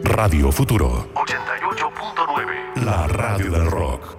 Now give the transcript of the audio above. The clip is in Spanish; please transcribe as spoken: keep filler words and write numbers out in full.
Radio Futuro ochenta y ocho punto nueve. La radio del rock.